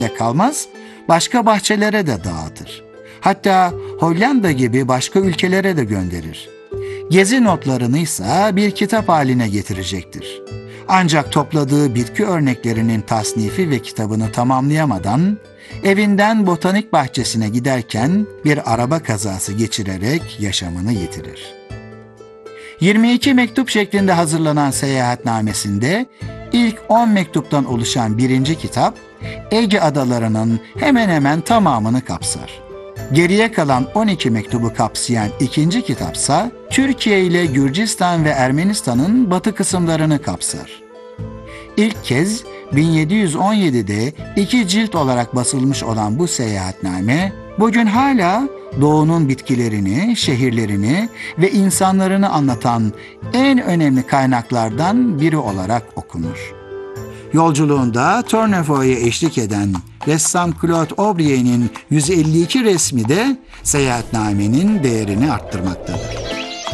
kalmaz, başka bahçelere de dağıtır. Hatta Hollanda gibi başka ülkelere de gönderir. Gezi notlarını ise bir kitap haline getirecektir. Ancak topladığı bitki örneklerinin tasnifi ve kitabını tamamlayamadan evinden botanik bahçesine giderken bir araba kazası geçirerek yaşamını yitirir. 22 mektup şeklinde hazırlanan seyahatnamesinde ilk 10 mektuptan oluşan birinci kitap Ege adalarının hemen hemen tamamını kapsar. Geriye kalan 12 mektubu kapsayan ikinci kitapsa Türkiye ile Gürcistan ve Ermenistan'ın batı kısımlarını kapsar. İlk kez 1717'de 2 cilt olarak basılmış olan bu seyahatname bugün hala doğunun bitkilerini, şehirlerini ve insanlarını anlatan en önemli kaynaklardan biri olarak okunur. Yolculuğunda Tournefort'a eşlik eden ressam Claude Aubrier'in 152 resmi de seyahatnamenin değerini arttırmaktadır.